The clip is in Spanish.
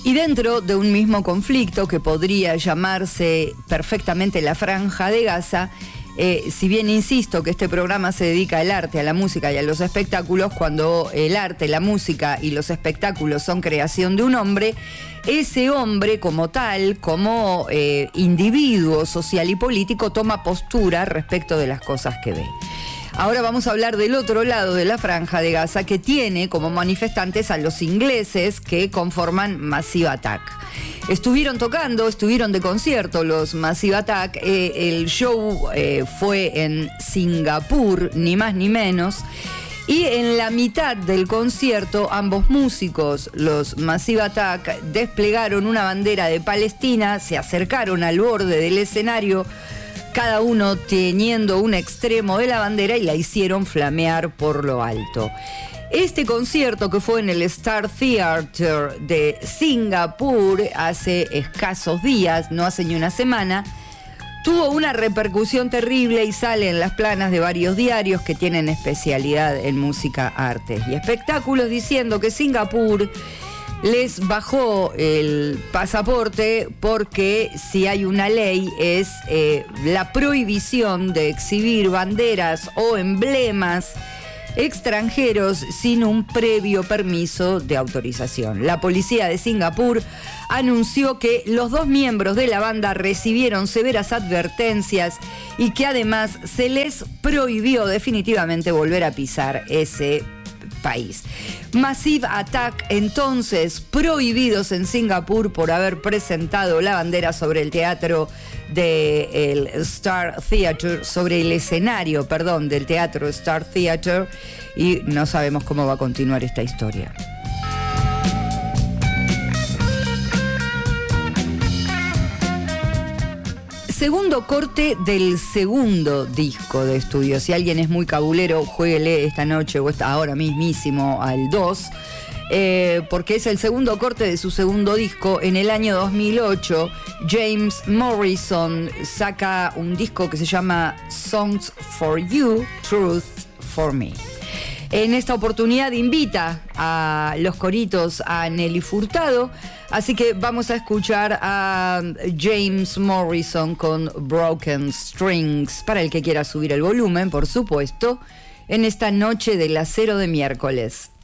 Y dentro de un mismo conflicto que podría llamarse perfectamente la Franja de Gaza, si bien insisto que este programa se dedica al arte, a la música y a los espectáculos, cuando el arte, la música y los espectáculos son creación de un hombre, ese hombre como tal, como individuo social y político, toma postura respecto de las cosas que ve. Ahora vamos a hablar del otro lado de la Franja de Gaza, que tiene como manifestantes a los ingleses que conforman Massive Attack. Estuvieron de concierto los Massive Attack. El show fue en Singapur, ni más ni menos. Y en la mitad del concierto, ambos músicos, los Massive Attack, desplegaron una bandera de Palestina, se acercaron al borde del escenario, cada uno teniendo un extremo de la bandera, y la hicieron flamear por lo alto. Este concierto, que fue en el Star Theatre de Singapur hace escasos días, no hace ni una semana, tuvo una repercusión terrible y sale en las planas de varios diarios que tienen especialidad en música, artes y espectáculos, diciendo que Singapur les bajó el pasaporte porque si hay una ley es la prohibición de exhibir banderas o emblemas extranjeros sin un previo permiso de autorización. La policía de Singapur anunció que los 2 miembros de la banda recibieron severas advertencias y que además se les prohibió definitivamente volver a pisar ese país. Massive Attack, entonces, prohibidos en Singapur por haber presentado la bandera sobre el teatro del Star Theatre, sobre el escenario, perdón, del teatro Star Theatre, y no sabemos cómo va a continuar esta historia. Segundo corte del segundo disco de estudio. Si alguien es muy cabulero, juéguele esta noche o ahora mismísimo al 2, porque es el segundo corte de su segundo disco. En el año 2008, James Morrison saca un disco que se llama Songs for You, Truth for Me. En esta oportunidad invita a los coritos a Nelly Furtado, así que vamos a escuchar a James Morrison con Broken Strings, para el que quiera subir el volumen, por supuesto, en esta noche del acero de miércoles.